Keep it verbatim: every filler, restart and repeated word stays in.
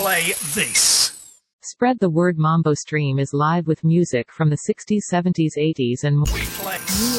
play this. Spread the word. Mambo Stream is live with music from the sixties, seventies, eighties and more. We play